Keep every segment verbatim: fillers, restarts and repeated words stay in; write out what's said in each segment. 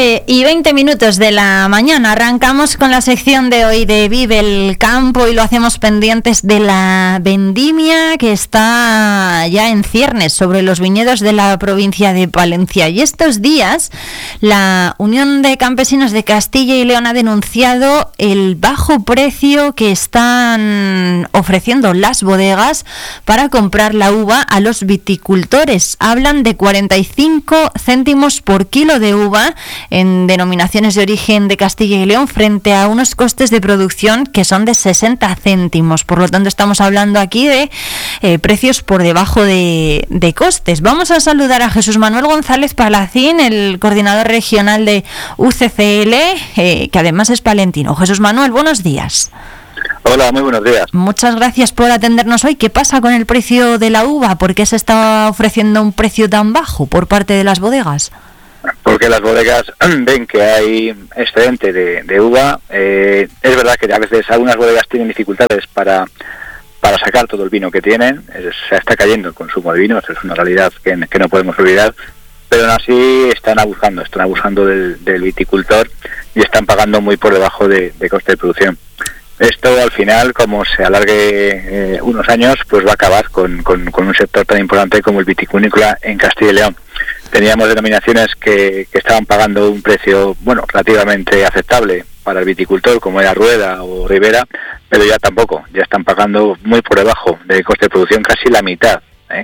once y veinte minutos de la mañana. Arrancamos con la sección de hoy de Vive el Campo y lo hacemos pendientes de la vendimia que está ya en ciernes sobre los viñedos de la provincia de Palencia. Y estos días la Unión de Campesinos de Castilla y León ha denunciado el bajo precio que están ofreciendo las bodegas para comprar la uva a los viticultores. Hablan de cuarenta y cinco céntimos por kilo de uva en denominaciones de origen de Castilla y León frente a unos costes de producción que son de sesenta céntimos. Por lo tanto, estamos hablando aquí de eh, precios por debajo de, de costes. Vamos a saludar a Jesús Manuel González Palacín, el coordinador regional de U C C L, eh, que además es palentino. Jesús Manuel, buenos días. Hola, muy buenos días. Muchas gracias por atendernos hoy. ¿Qué pasa con el precio de la uva? ¿Por qué se está ofreciendo un precio tan bajo por parte de las bodegas? Porque las bodegas ven que hay excedente de, de uva. Eh, es verdad que a veces algunas bodegas tienen dificultades para, para sacar todo el vino que tienen. Es, se está cayendo el consumo de vino, eso es una realidad que, que no podemos olvidar. Pero aún así están abusando, están abusando del, del viticultor y están pagando muy por debajo de, de coste de producción. Esto al final, como se alargue eh, unos años, pues va a acabar con, con, con un sector tan importante como el vitivinícola en Castilla y León. Teníamos denominaciones que, que estaban pagando un precio, bueno, relativamente aceptable para el viticultor, como era Rueda o Ribera, pero ya tampoco, ya están pagando muy por debajo del coste de producción, casi la mitad, ¿eh?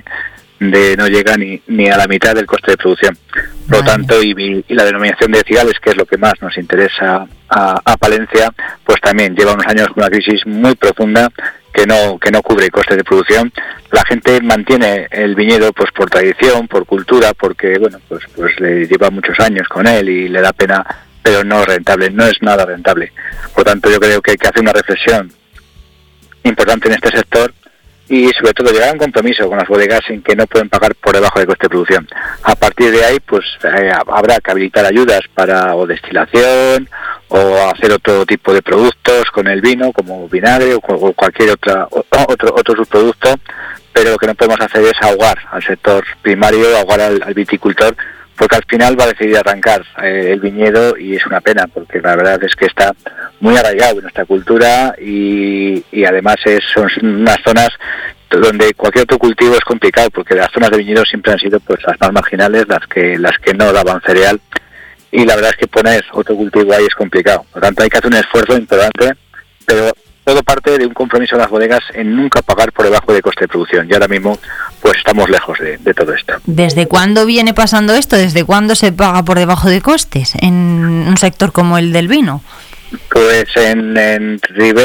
de no llega ni, ni a la mitad del coste de producción. Por lo tanto, y, y la denominación de cigales, que es lo que más nos interesa a, a Palencia, pues también lleva unos años con una crisis muy profunda que no que no cubre costes de producción. La gente mantiene el viñedo pues por tradición, por cultura, porque bueno, pues pues le lleva muchos años con él y le da pena, pero no es rentable, no es nada rentable. Por lo tanto, yo creo que hay que hacer una reflexión importante en este sector y sobre todo llegar a un compromiso con las bodegas en que no pueden pagar por debajo de coste de producción. A partir de ahí, pues eh, habrá que habilitar ayudas para o destilación o hacer otro tipo de productos con el vino, como vinagre o, o cualquier otra o, otro otro subproducto, pero lo que no podemos hacer es ahogar al sector primario, ahogar al, al viticultor, porque al final va a decidir arrancar eh, el viñedo y es una pena, porque la verdad es que está muy arraigado en nuestra cultura y, y además es, son unas zonas donde cualquier otro cultivo es complicado, porque las zonas de viñedo siempre han sido pues las más marginales, las que las que no daban cereal, y la verdad es que poner otro cultivo ahí es complicado. Por lo tanto, hay que hacer un esfuerzo importante, pero todo parte de un compromiso de las bodegas en nunca pagar por debajo de coste de producción. Y ahora mismo pues estamos lejos de, de todo esto. ¿Desde cuándo viene pasando esto? ¿Desde cuándo se paga por debajo de costes en un sector como el del vino? Pues en, en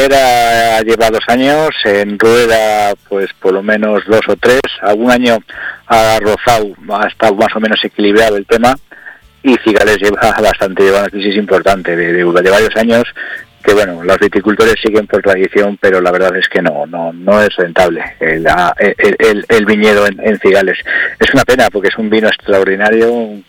Ribera lleva dos años, en Rueda pues por lo menos dos o tres. Algún año ha rozado, ha estado más o menos equilibrado el tema, y Cigales lleva bastante, lleva una crisis importante de, de, de varios años, que bueno, los viticultores siguen por tradición, pero la verdad es que no no no es rentable el, el, el, el viñedo en, en Cigales. Es una pena porque es un vino extraordinario, un,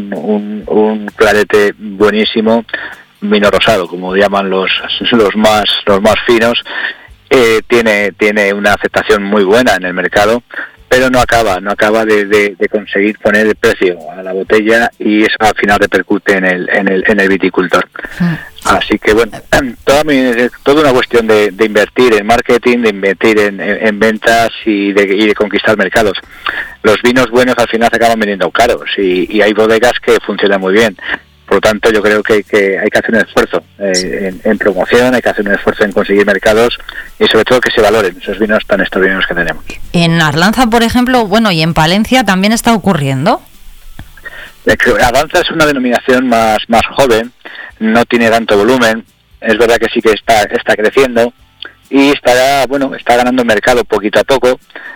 un, un clarete buenísimo, vino rosado, como llaman los los más los más finos. Eh, tiene tiene una aceptación muy buena en el mercado, pero no acaba, no acaba de, de, de conseguir poner el precio a la botella, y eso al final repercute en el en el, en el viticultor. Sí. Así que bueno, toda, mi, toda una cuestión de, de invertir en marketing, de invertir en, en, en ventas y de, y de conquistar mercados. Los vinos buenos al final se acaban vendiendo caros, y, y hay bodegas que funcionan muy bien. Por lo tanto, yo creo que, que hay que hacer un esfuerzo eh, en, en promoción, hay que hacer un esfuerzo en conseguir mercados y sobre todo que se valoren esos vinos tan extraordinarios que tenemos. En Arlanza, por ejemplo, bueno, y en Palencia también está ocurriendo. Arlanza es una denominación más más joven, no tiene tanto volumen, es verdad que sí que está está creciendo y estará, bueno, está ganando mercado poquito a poco,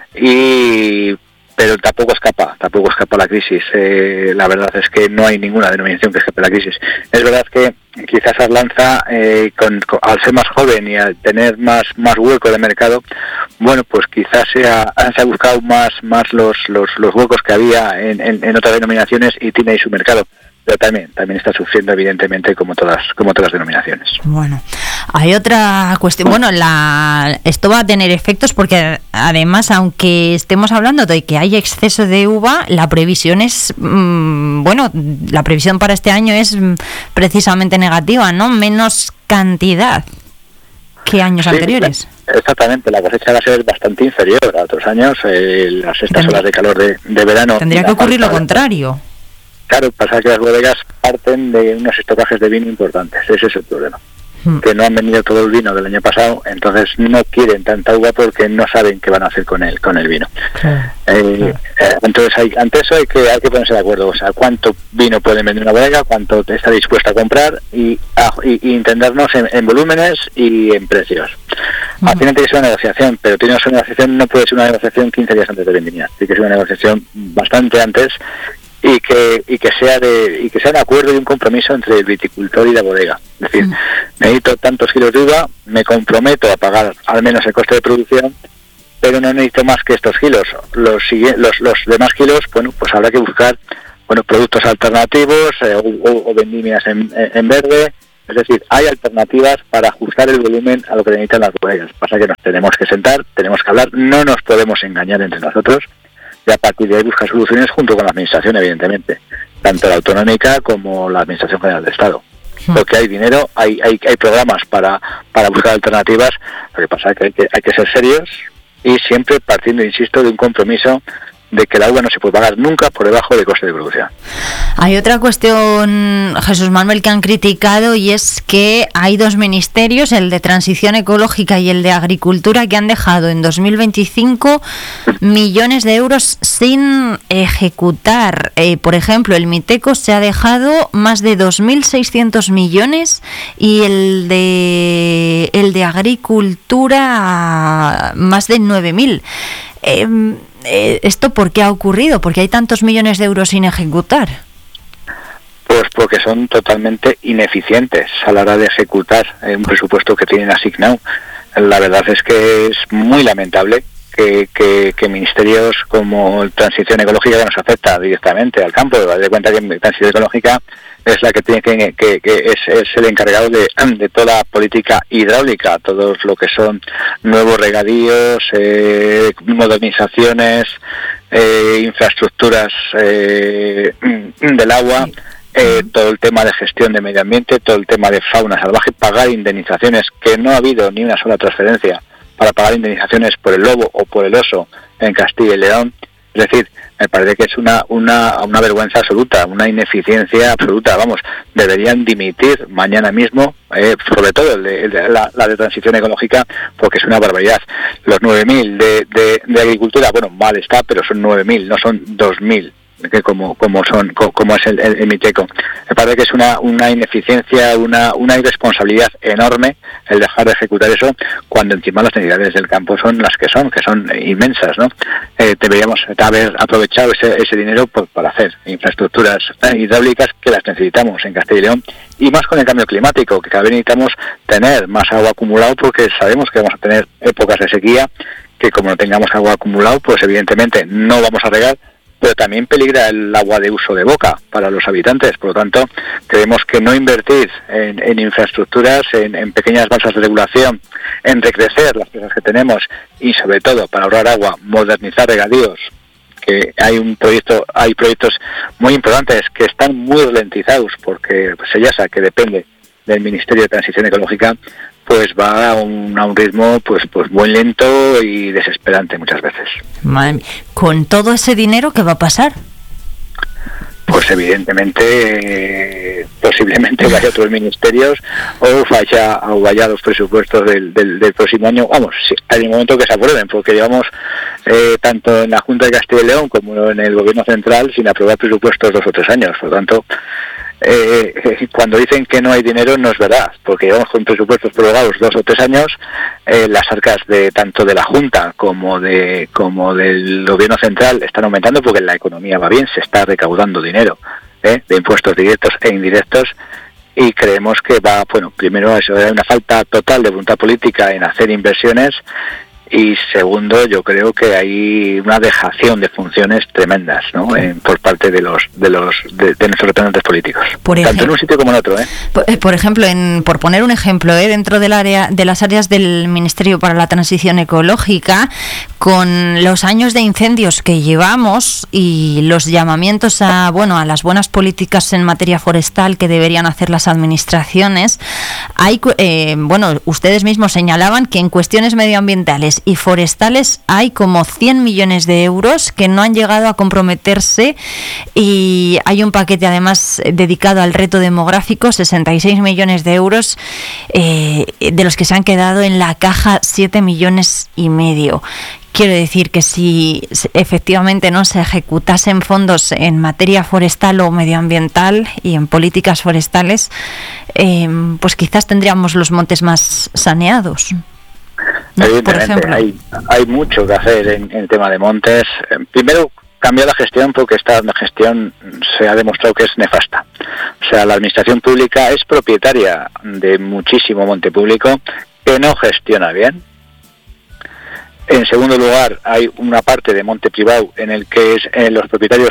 y pero tampoco escapa, tampoco escapa la crisis. Eh, la verdad es que no hay ninguna denominación que escape la crisis. Es verdad que quizás Arlanza, eh, con, con, al ser más joven y al tener más más hueco de mercado, bueno, pues quizás se ha, se ha buscado más más los los, los huecos que había en, en, en otras denominaciones y tiene ahí su mercado. Pero también también está sufriendo, evidentemente, como todas como todas las denominaciones. Bueno, Hay otra cuestión, bueno, la esto va a tener efectos porque además, aunque estemos hablando de que hay exceso de uva, la previsión es, mmm, bueno, la previsión para este año es precisamente negativa, ¿no? Menos cantidad que años sí, anteriores. Exactamente, la cosecha va a ser bastante inferior a otros años, eh, las estas olas de calor de, de verano. Tendría que ocurrir lo contrario. Claro, pasa que las bodegas parten de unos estocajes de vino importantes, ese es el problema. Hmm. Que no han vendido todo el vino del año pasado, entonces no quieren tanta uva porque no saben qué van a hacer con el con el vino. Claro. Eh, eh, entonces, hay, ante eso hay que hay que ponerse de acuerdo, o sea, cuánto vino puede vender una bodega, cuánto está dispuesta a comprar y, a, y, y entendernos en, en volúmenes y en precios. Hmm. Al final tiene que ser una negociación, pero tiene que ser una negociación, no puede ser una negociación quince días antes de vendimia, tiene que ser una negociación bastante antes. Y que y que sea de y que sea un acuerdo y un compromiso entre el viticultor y la bodega. Es decir, mm. necesito tantos kilos de uva, me comprometo a pagar al menos el coste de producción, pero no necesito más que estos kilos. Los los, los demás kilos, bueno, pues habrá que buscar bueno productos alternativos eh, o, o vendimias en, en verde. Es decir, hay alternativas para ajustar el volumen a lo que necesitan las bodegas. Pasa que nos tenemos que sentar, tenemos que hablar, no nos podemos engañar entre nosotros. Y a partir de ahí buscar soluciones junto con la administración, evidentemente, tanto la autonómica como la administración general del Estado. Sí. Porque hay dinero, hay hay, hay programas para, para buscar alternativas, lo que pasa es que hay, que hay que ser serios y siempre partiendo, insisto, de un compromiso de que la uva no se puede pagar nunca por debajo del coste de producción. Hay otra cuestión, Jesús Manuel, que han criticado y es que hay dos ministerios, el de Transición Ecológica y el de Agricultura, que han dejado en dos mil veinticinco millones de euros sin ejecutar. Eh, por ejemplo, el Miteco se ha dejado más de dos mil seiscientos millones y el de el de Agricultura más de nueve mil. Eh, ¿Esto por qué ha ocurrido? ¿Por qué hay tantos millones de euros sin ejecutar? Pues porque son totalmente ineficientes a la hora de ejecutar un presupuesto que tienen asignado. La verdad es que es muy lamentable que, que, que ministerios como Transición Ecológica, que nos afecta directamente al campo, de cuenta que Transición Ecológica es la que tiene que, que, que es, es el encargado de, de toda política hidráulica, todos lo que son nuevos regadíos, eh, modernizaciones, eh, infraestructuras eh, del agua, eh, todo el tema de gestión de medio ambiente, todo el tema de fauna salvaje, pagar indemnizaciones, que no ha habido ni una sola transferencia para pagar indemnizaciones por el lobo o por el oso en Castilla y León. Es decir, me parece que es una una una vergüenza absoluta, una ineficiencia absoluta. Vamos, deberían dimitir mañana mismo, eh, sobre todo el de, el de, la, la de Transición Ecológica, porque es una barbaridad. Los nueve mil de, de, de Agricultura, bueno, mal está, pero son nueve mil, no son dos mil. Que como como son como es el, el, el Miteco. Me parece que es una una ineficiencia, una una irresponsabilidad enorme el dejar de ejecutar eso cuando encima las necesidades del campo son las que son, que son inmensas, ¿no? Eh, deberíamos haber aprovechado ese ese dinero por, para hacer infraestructuras hidráulicas que las necesitamos en Castilla y León, y más con el cambio climático, que cada vez necesitamos tener más agua acumulado porque sabemos que vamos a tener épocas de sequía, que como no tengamos agua acumulado, pues evidentemente no vamos a regar, pero también peligra el agua de uso de boca para los habitantes. Por lo tanto, creemos que no invertir en, en infraestructuras, en, en pequeñas balsas de regulación, en recrecer las presas que tenemos y, sobre todo, para ahorrar agua, modernizar regadíos, que hay un proyecto, hay proyectos muy importantes que están muy ralentizados porque Sellasa, que depende del Ministerio de Transición Ecológica, pues va a un, a un ritmo pues pues muy lento y desesperante muchas veces. Madre mía. ¿Con todo ese dinero qué va a pasar? Pues evidentemente, eh, posiblemente vaya a otros ministerios o vaya, o vaya a los presupuestos del, del, del próximo año. Vamos, sí, hay un momento que se aprueben, porque llevamos eh, tanto en la Junta de Castilla y León como en el Gobierno Central sin aprobar presupuestos dos o tres años. Por lo tanto, Eh, cuando dicen que no hay dinero no es verdad, porque llevamos con presupuestos prorrogados dos o tres años, eh, las arcas de tanto de la Junta como de como del Gobierno Central están aumentando porque la economía va bien, se está recaudando dinero eh, de impuestos directos e indirectos, y creemos que va, bueno, primero eso, hay una falta total de voluntad política en hacer inversiones, Y segundo, yo creo que hay una dejación de funciones tremendas, ¿no? Sí. Eh, por parte de los de los de, de nuestros representantes políticos, por tanto en un sitio como en otro, ¿eh? Por, por ejemplo, en, por poner un ejemplo, ¿eh? dentro del área de las áreas del Ministerio para la Transición Ecológica, con los años de incendios que llevamos y los llamamientos a bueno a las buenas políticas en materia forestal que deberían hacer las administraciones, hay eh, bueno ustedes mismos señalaban que en cuestiones medioambientales y forestales hay como cien millones de euros que no han llegado a comprometerse, y hay un paquete además dedicado al reto demográfico, sesenta y seis millones de euros, eh, de los que se han quedado en la caja siete millones y medio. Quiero decir que si efectivamente no se ejecutasen fondos en materia forestal o medioambiental y en políticas forestales, eh, pues quizás tendríamos los montes más saneados. Evidentemente, por ejemplo, hay, hay mucho que hacer en, en el tema de montes. Primero, cambiar la gestión, porque esta gestión se ha demostrado que es nefasta. O sea, la administración pública es propietaria de muchísimo monte público que no gestiona bien. En segundo lugar, hay una parte de monte privado en el que es, eh, los propietarios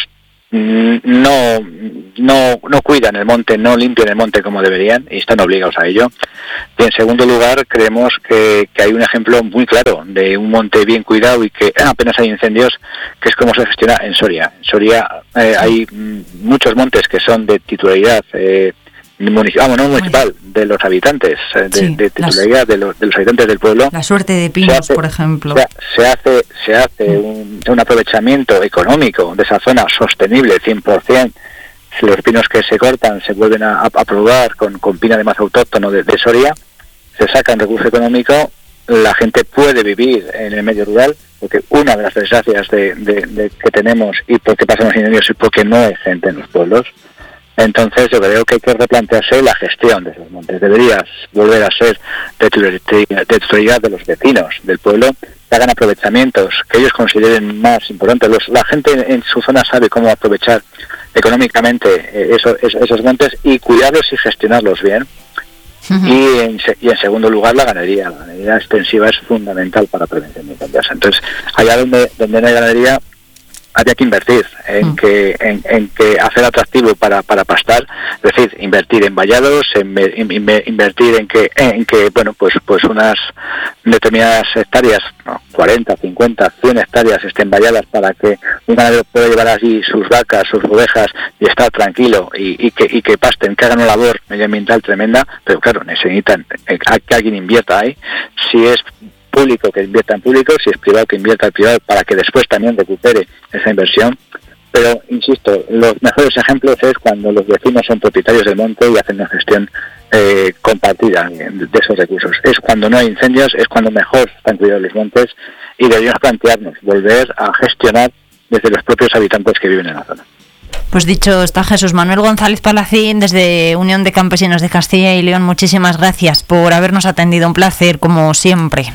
no, no, no cuidan el monte, no limpian el monte como deberían y están obligados a ello. Y en segundo lugar, creemos que, que hay un ejemplo muy claro de un monte bien cuidado y que apenas hay incendios, que es como se gestiona en Soria. En Soria eh, hay muchos montes que son de titularidad eh, municipal, vamos, no municipal, de los habitantes, de, sí, de titularidad las, de, los, de los habitantes del pueblo. La suerte de Pinos, hace, por ejemplo. Se, se hace se hace un, un aprovechamiento económico de esa zona sostenible, cien por ciento. Los pinos que se cortan se vuelven a, a, a probar con, con pino además autóctono de, de Soria, se sacan recurso económico, la gente puede vivir en el medio rural, porque una de las desgracias de, de, de que tenemos y por qué pasan los incendios es porque no hay gente en los pueblos. Entonces yo creo que hay que replantearse la gestión de esos montes. Debería volver a ser de titularidad de los vecinos del pueblo, que hagan aprovechamientos que ellos consideren más importantes. Los, la gente en su zona sabe cómo aprovechar económicamente esos, esos montes y cuidarlos y gestionarlos bien. Uh-huh. Y, en, y en segundo lugar la ganadería. La ganadería extensiva es fundamental para la prevención de incendios. Entonces allá donde, donde no hay ganadería, había que invertir en mm. que en, en que hacer atractivo para, para pastar, es decir, invertir en vallados, en, en, en, invertir en que en que bueno pues pues unas determinadas hectáreas, no, cuarenta, cincuenta, cien hectáreas estén valladas para que un ganadero pueda llevar allí sus vacas, sus ovejas y estar tranquilo y, y que y que pasten, que hagan una labor medioambiental tremenda, pero claro, necesitan eh, que alguien invierta ahí. Si es público, que invierta en público, si es privado, que invierta en privado, para que después también recupere esa inversión. Pero, insisto, los mejores ejemplos es cuando los vecinos son propietarios del monte y hacen una gestión eh, compartida de esos recursos. Es cuando no hay incendios, es cuando mejor están cuidados los montes, y deberíamos plantearnos volver a gestionar desde los propios habitantes que viven en la zona. Pues dicho está, Jesús Manuel González Palacín, desde Unión de Campesinos de Castilla y León, muchísimas gracias por habernos atendido. Un placer, como siempre.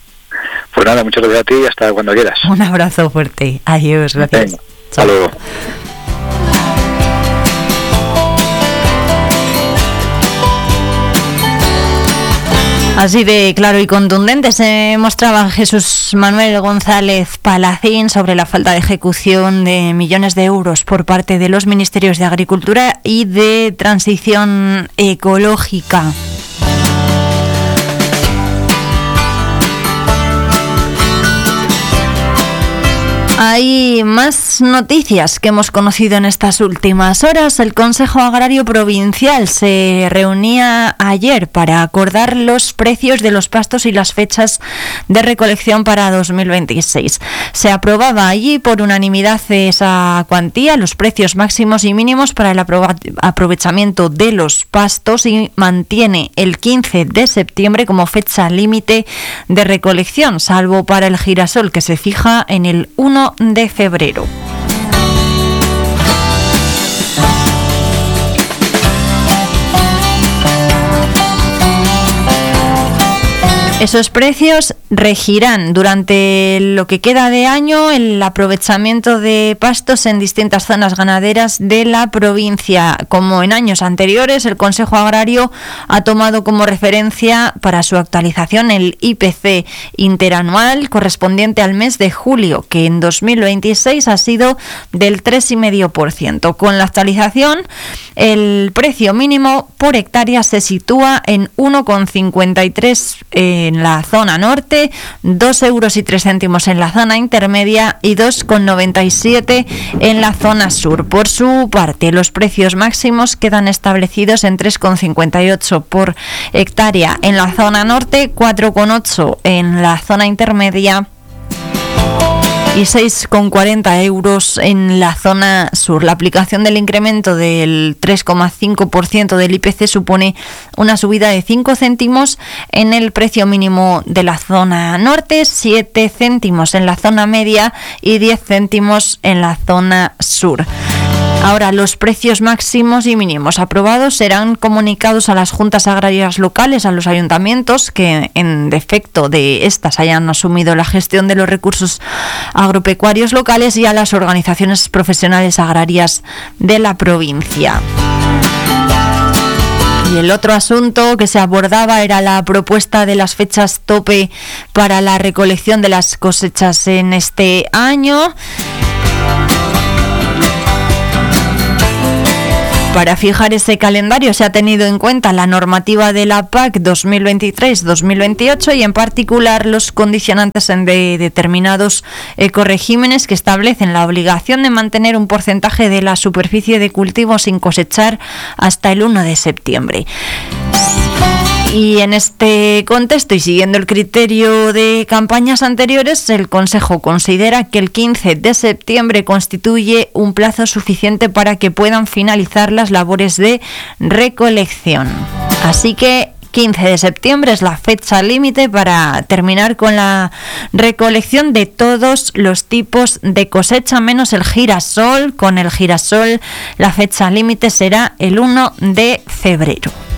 Pues nada, muchas gracias a ti y hasta cuando quieras. Un abrazo fuerte. Adiós, gracias. Venga, hasta luego. Así de claro y contundente se mostraba Jesús Manuel González Palacín sobre la falta de ejecución de millones de euros por parte de los Ministerios de Agricultura y de Transición Ecológica. Hay más noticias que hemos conocido en estas últimas horas. El Consejo Agrario Provincial se reunía ayer para acordar los precios de los pastos y las fechas de recolección para dos mil veintiséis. Se aprobaba allí por unanimidad esa cuantía, los precios máximos y mínimos para el aprova- aprovechamiento de los pastos, y mantiene el quince de septiembre como fecha límite de recolección, salvo para el girasol, que se fija en el uno de febrero. Esos precios regirán durante lo que queda de año el aprovechamiento de pastos en distintas zonas ganaderas de la provincia. Como en años anteriores, el Consejo Agrario ha tomado como referencia para su actualización el I P C interanual correspondiente al mes de julio, que en dos mil veintiséis ha sido del tres coma cinco por ciento. Con la actualización, el precio mínimo por hectárea se sitúa en uno coma cincuenta y tres en la zona norte, dos euros y tres céntimos en la zona intermedia y dos coma noventa y siete en la zona sur. Por su parte, los precios máximos quedan establecidos en tres coma cincuenta y ocho por hectárea en la zona norte, cuatro coma ocho en la zona intermedia y seis coma cuarenta euros en la zona sur. La aplicación del incremento del tres coma cinco por ciento del I P C supone una subida de cinco céntimos en el precio mínimo de la zona norte, siete céntimos en la zona media y diez céntimos en la zona sur. Ahora, los precios máximos y mínimos aprobados serán comunicados a las juntas agrarias locales, a los ayuntamientos que, en defecto de estas, hayan asumido la gestión de los recursos agropecuarios locales, y a las organizaciones profesionales agrarias de la provincia. Y el otro asunto que se abordaba era la propuesta de las fechas tope para la recolección de las cosechas en este año. Para fijar ese calendario se ha tenido en cuenta la normativa de la P A C dos mil veintitrés dos mil veintiocho y en particular los condicionantes de determinados ecoregímenes que establecen la obligación de mantener un porcentaje de la superficie de cultivo sin cosechar hasta el uno de septiembre. Y en este contexto, y siguiendo el criterio de campañas anteriores, el Consejo considera que el quince de septiembre constituye un plazo suficiente para que puedan finalizar las labores de recolección. Así que quince de septiembre es la fecha límite para terminar con la recolección de todos los tipos de cosecha, menos el girasol. Con el girasol la fecha límite será el uno de febrero.